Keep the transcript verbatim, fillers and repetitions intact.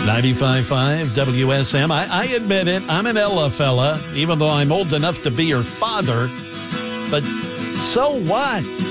ninety-five point five W S M. I, I admit it, I'm an Ella fella, even though I'm old enough to be her father. But so what?